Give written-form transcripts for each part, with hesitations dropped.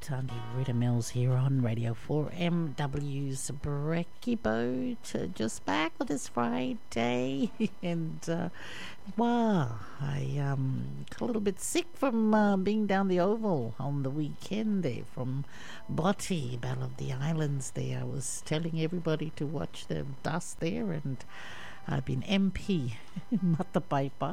Tangi Rita Mills here on Radio 4MW's Brekkie Boat. Just back with this Friday. And, wow, I got a little bit sick from being down the Oval on the weekend there from Botti, Battle of the Islands there. I was telling everybody to watch the dust there, and I've been MP, Matapaipa.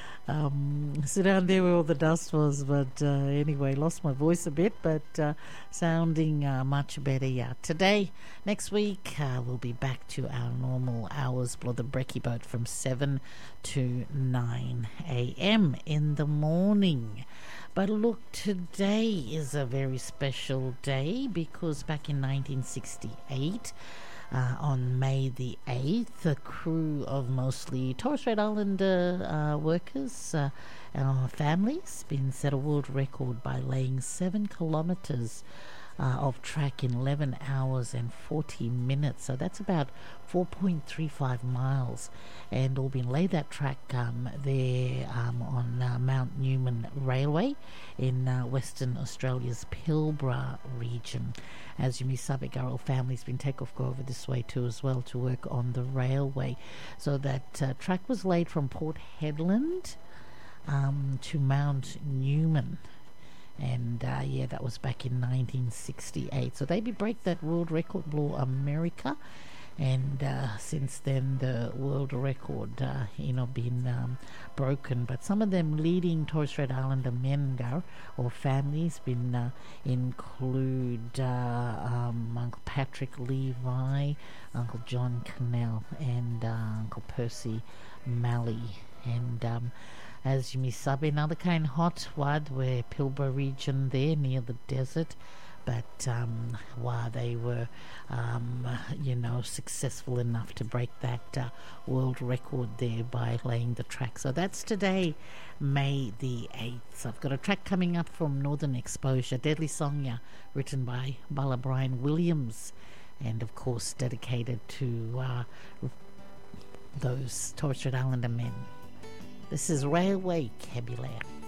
Sit down there where all the dust was, but anyway, lost my voice a bit, but sounding much better. Yeah, today, next week, we'll be back to our normal hours for the Brekkie Boat from 7 to 9 a.m. in the morning. But look, today is a very special day because back in 1968, on May the 8th, a crew of mostly Torres Strait Islander workers and families set a world record by laying 7 kilometres of track in 11 hours and 40 minutes. So that's about 4.35 miles. And all been laid that track there on Mount Newman Railway in Western Australia's Pilbara region. As you Misabe, our family's been take off go over this way too as well to work on the railway. So that track was laid from Port Hedland to Mount Newman. And yeah, that was back in 1968. So they break that world record, blow America. And since then, the world record, been broken. But some of them leading Torres Strait Islander men or families include Uncle Patrick Levi, Uncle John Cannell, and Uncle Percy Malley. And as you misabi, another kind hot wad where Pilbara region there near the desert. But while they were, successful enough to break that world record there by laying the track. So that's today, May the 8th. So I've got a track coming up from Northern Exposure, Deadly Song, written by Bala Brian Williams, and of course dedicated to those Torres Strait Islander men. This is Railway Cabulaire.